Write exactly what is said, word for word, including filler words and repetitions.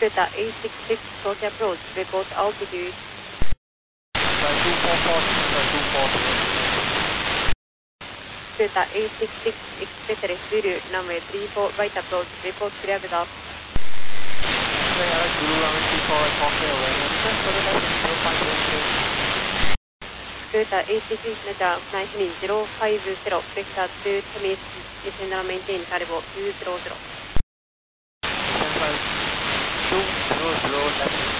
Delta eight six six, close approach, report altitude. Flight two four four, flight two four zero. Delta eight six six, expect Zulu, runway three four, right approach, report clear with off. Flight Alex Zulu, runway three four, right four clear, right hand, for the left, zero five zero zero. Delta eight six six, Meta, nice to meet, zero five zero, vector two, Temis, descend and maintain, cargo two zero zero. Flight two zero zero, left.